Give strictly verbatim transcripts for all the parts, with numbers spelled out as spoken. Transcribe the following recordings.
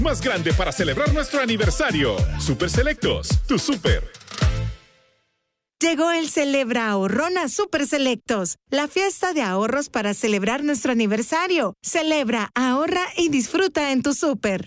más grande para celebrar nuestro aniversario. Super Selectos, tu super. Llegó el Celebra Ahorrón a Super Selectos, la fiesta de ahorros para celebrar nuestro aniversario. Celebra, ahorra y disfruta en tu super.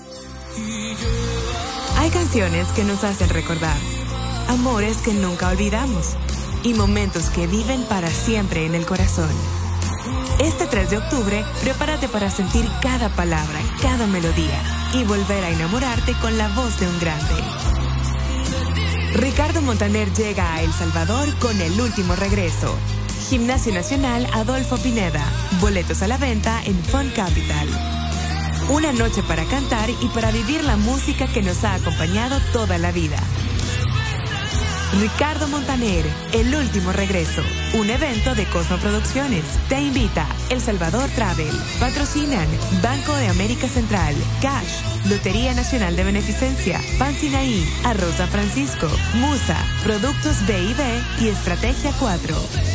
Hay canciones que nos hacen recordar, amores que nunca olvidamos y momentos que viven para siempre en el corazón. Este tres de octubre, prepárate para sentir cada palabra, cada melodía y volver a enamorarte con la voz de un grande. Ricardo Montaner llega a El Salvador con El Último Regreso. Gimnasio Nacional Adolfo Pineda. Boletos a la venta en Fun Capital. Una noche para cantar y para vivir la música que nos ha acompañado toda la vida. Ricardo Montaner, El Último Regreso. Un evento de Cosmo Producciones. Te invita El Salvador Travel. Patrocinan Banco de América Central, Cash, Lotería Nacional de Beneficencia, Pan Sinaí, Arroz San Francisco, Musa, Productos B y B y Estrategia cuatro.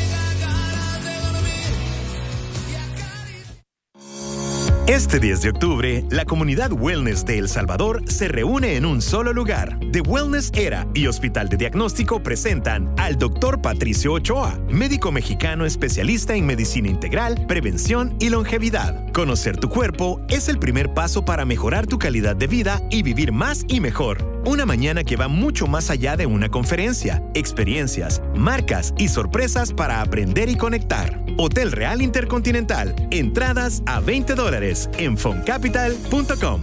Este diez de octubre, la comunidad Wellness de El Salvador se reúne en un solo lugar. The Wellness Era y Hospital de Diagnóstico presentan al doctor Patricio Ochoa, médico mexicano especialista en medicina integral, prevención y longevidad. Conocer tu cuerpo es el primer paso para mejorar tu calidad de vida y vivir más y mejor. Una mañana que va mucho más allá de una conferencia, experiencias, marcas y sorpresas para aprender y conectar. Hotel Real Intercontinental. Entradas a veinte dólares en foncapital punto com.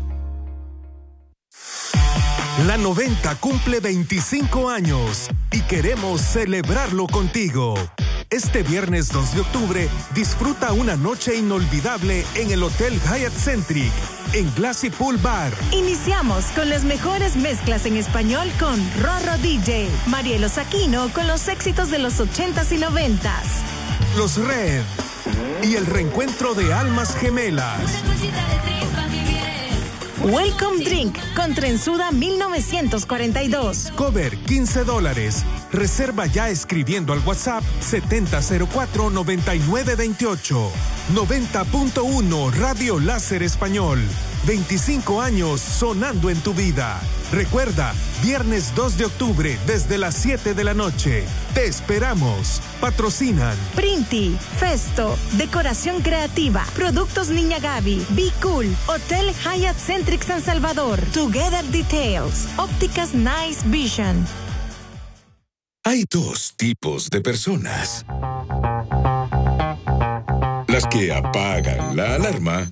La noventa cumple veinticinco años y queremos celebrarlo contigo. Este viernes dos de octubre, disfruta una noche inolvidable en el Hotel Hyatt Centric, en Glassy Pool Bar. Iniciamos con las mejores mezclas en español con Rorro D J, Marielo Saquino con los éxitos de los ochentas y noventas. Los Red y el reencuentro de almas gemelas. Welcome Drink con Trenzuda mil novecientos cuarenta y dos. Cover quince dólares. Reserva ya escribiendo al WhatsApp setenta cero cuatro noventa y nueve veintiocho. noventa punto uno Radio Láser Español. veinticinco años sonando en tu vida. Recuerda, viernes dos de octubre desde las siete de la noche. Te esperamos. Patrocinan Printi, Festo, Decoración Creativa, Productos Niña Gaby, Be Cool, Hotel Hyatt Centric San Salvador, Together Details, Ópticas Nice Vision. Hay dos tipos de personas. Las que apagan la alarma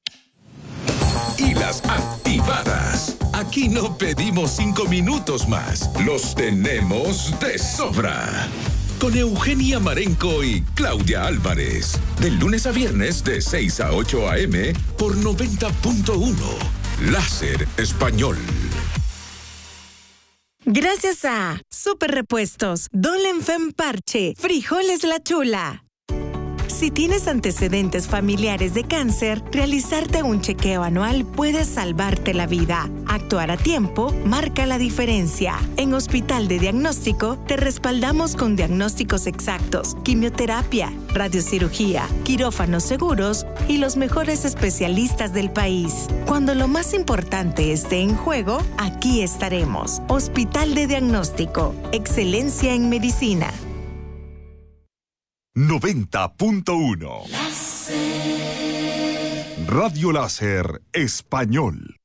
y las activadas. Aquí no pedimos cinco minutos más. Los tenemos de sobra. Con Eugenia Marenco y Claudia Álvarez. De lunes a viernes de seis a ocho a eme por noventa punto uno. Láser Español. Gracias a Super Repuestos, Dolen Fem Parche, Frijoles La Chula. Si tienes antecedentes familiares de cáncer, realizarte un chequeo anual puede salvarte la vida. Actuar a tiempo marca la diferencia. En Hospital de Diagnóstico te respaldamos con diagnósticos exactos, quimioterapia, radiocirugía, quirófanos seguros y los mejores especialistas del país. Cuando lo más importante esté en juego, aquí estaremos. Hospital de Diagnóstico, excelencia en medicina. noventa punto uno. Radio Láser Español.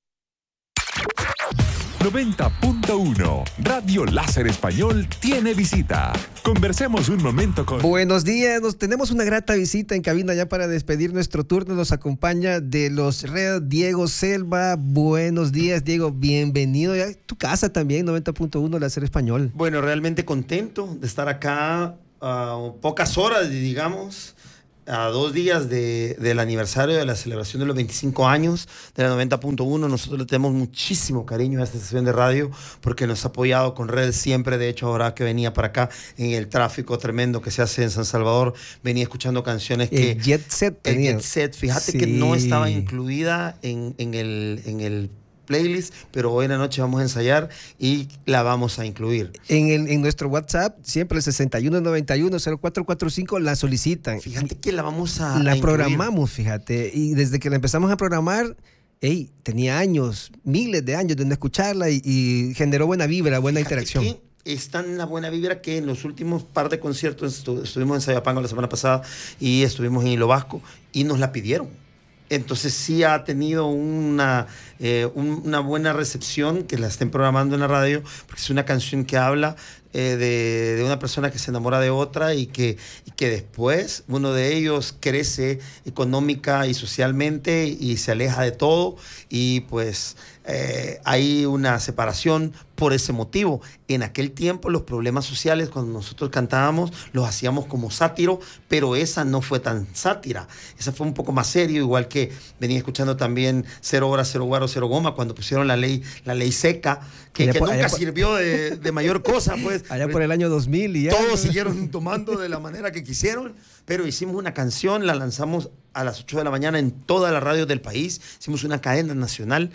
noventa punto uno. Radio Láser Español tiene visita. Conversemos un momento con... Buenos días, nos tenemos una grata visita en cabina ya para despedir nuestro turno. Nos acompaña de los Red Diego Selva. Buenos días, Diego, bienvenido a tu casa también, noventa punto uno Láser Español. Bueno, realmente contento de estar acá. Uh, pocas horas, digamos, a dos días de, del aniversario de la celebración de los veinticinco años de la noventa punto uno. Nosotros le tenemos muchísimo cariño a esta estación de radio porque nos ha apoyado con redes siempre. De hecho, ahora que venía para acá en el tráfico tremendo que se hace en San Salvador, venía escuchando canciones que... El Jet Set. El tenía. Jet Set, fíjate Sí. que no estaba incluida en, en el... En el playlist, pero hoy en la noche vamos a ensayar y la vamos a incluir. En, el, en nuestro WhatsApp, siempre el sesenta y uno noventa y uno cero cuatro cuarenta y cinco la solicitan. Fíjate que la vamos a La a programamos, fíjate, y desde que la empezamos a programar, Ey, tenía años, miles de años de no escucharla y, y generó buena vibra, buena Fíjate interacción. que es tan la buena vibra que en los últimos par de conciertos estu- estuvimos en Sayapango la semana pasada y estuvimos en Hilo Vasco y nos la pidieron. Entonces sí ha tenido una, eh, un- una buena recepción que la estén programando en la radio, porque es una canción que habla eh, de, de una persona que se enamora de otra y que, y que después uno de ellos crece económica y socialmente y se aleja de todo y pues eh, hay una separación por ese motivo. En aquel tiempo los problemas sociales cuando nosotros cantábamos los hacíamos como sátiro, pero esa no fue tan sátira, esa fue un poco más serio, igual que venía escuchando también Cero Horas, Cero Guaro, Cero Goma cuando pusieron la ley, la ley seca, que, Allá que por- nunca allá por- sirvió de, de mayor cosa, pues. Allá por el año dos mil y ya. Todos siguieron tomando de la manera que quisieron, pero hicimos una canción, la lanzamos a las ocho de la mañana en todas las radios del país, hicimos una cadena nacional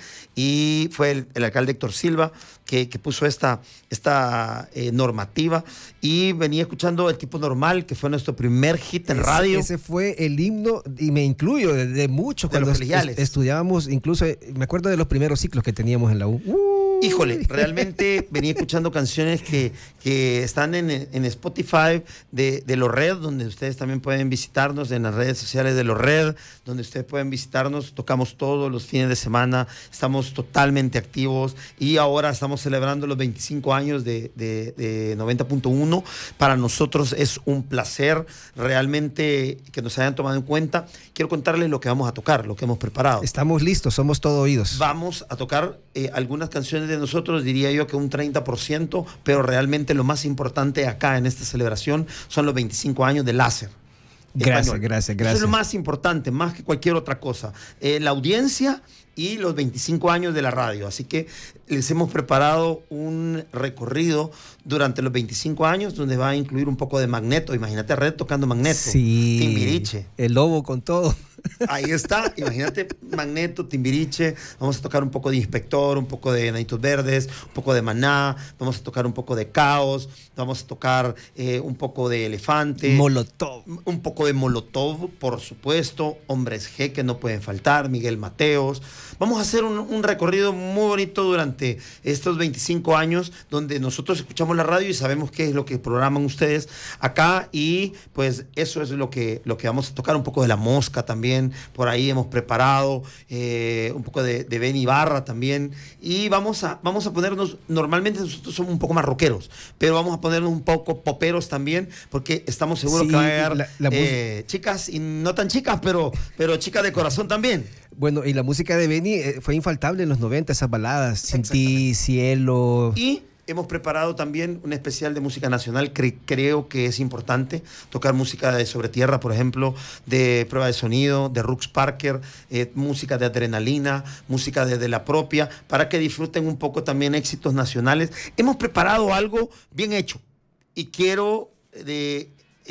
y fue el, el alcalde Héctor Silva que, que puso esta, esta eh, normativa y venía escuchando El Tipo Normal, que fue nuestro primer hit en Ese- radio. Ese fue el himno, y me incluyo, de, de muchos, De cuando los est- colegiales. estudiábamos, incluso eh, me acuerdo de los primeros ciclos que teníamos en la U. Uh, Híjole, realmente venía escuchando canciones que, que están en, en Spotify de, de Los Red, donde ustedes también pueden visitarnos en las redes sociales de Los Red, donde ustedes pueden visitarnos. Tocamos todos los fines de semana, estamos totalmente activos y ahora estamos celebrando los veinticinco años de, de, de noventa punto uno. Para nosotros es un placer realmente que nos hayan tomado en cuenta. Quiero contarles lo que vamos a tocar, lo que hemos preparado. Estamos listos, somos todo oídos. Vamos a tocar eh, algunas canciones de nosotros, diría yo que un treinta por ciento, pero realmente lo más importante acá en esta celebración son los veinticinco años de Láser. Gracias, Español. gracias, Eso gracias. es lo más importante, más que cualquier otra cosa. Eh, la audiencia y los veinticinco años de la radio. Así que les hemos preparado un recorrido durante los veinticinco años donde va a incluir un poco de Magneto. Imagínate a Red tocando Magneto. Sí. Timbiriche. El lobo con todo. Ahí está, imagínate Magneto, Timbiriche, vamos a tocar un poco de Inspector, un poco de Enanitos Verdes, un poco de Maná, vamos a tocar un poco de Caos, vamos a tocar eh, un poco de Elefante. Molotov. Un poco de Molotov, por supuesto, Hombres G que no pueden faltar, Miguel Mateos. Vamos a hacer un, un recorrido muy bonito durante estos veinticinco años donde nosotros escuchamos la radio y sabemos qué es lo que programan ustedes acá y pues eso es lo que, lo que vamos a tocar, un poco de La Mosca también, por ahí hemos preparado eh, un poco de, de Ben Ibarra también y vamos a, vamos a ponernos, normalmente nosotros somos un poco más rockeros, pero vamos a ponernos un poco poperos también porque estamos seguros Sí, que va a llegar la- la eh, chicas y no tan chicas, pero, pero chicas de corazón también. Bueno, y la música de Benny eh, fue infaltable en los noventa, esas baladas. Sin ti, cielo. Y hemos preparado también un especial de música nacional. Cre- creo que es importante tocar música de Sobre Tierra, por ejemplo, de Prueba de Sonido, de Rux Parker, eh, música de Adrenalina, música de, de La Propia, para que disfruten un poco también éxitos nacionales. Hemos preparado algo bien hecho y quiero de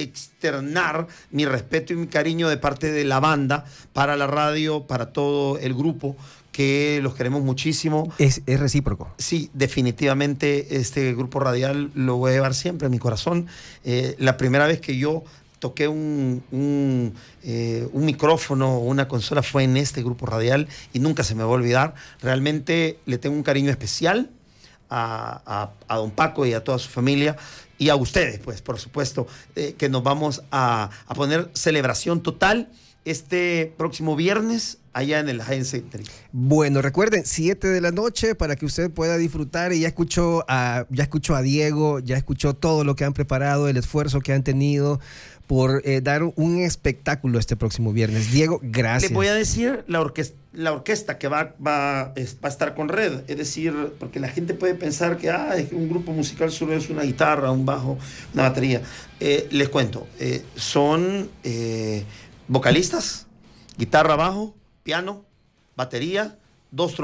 externar mi respeto y mi cariño de parte de la banda para la radio, para todo el grupo, que los queremos muchísimo. Es, es recíproco. Sí, definitivamente este grupo radial lo voy a llevar siempre en mi corazón. Eh, la primera vez que yo toqué un, un, eh, un micrófono o una consola fue en este grupo radial y nunca se me va a olvidar. Realmente le tengo un cariño especial a, a, a don Paco y a toda su familia y a ustedes, pues, por supuesto, eh, que nos vamos a, a poner celebración total este próximo viernes allá en el Hyatt Center. Bueno, recuerden, siete de la noche para que usted pueda disfrutar y ya escuchó a, ya escuchó a Diego, ya escuchó todo lo que han preparado, el esfuerzo que han tenido por eh, dar un espectáculo este próximo viernes. Diego, gracias. Le voy a decir la orquesta, la orquesta que va, va, es, va a estar con Red, es decir, porque la gente puede pensar que ah, es que un grupo musical solo es una guitarra, un bajo, una batería. Eh, les cuento, eh, son eh, vocalistas, guitarra, bajo, piano, batería, dos trompetas.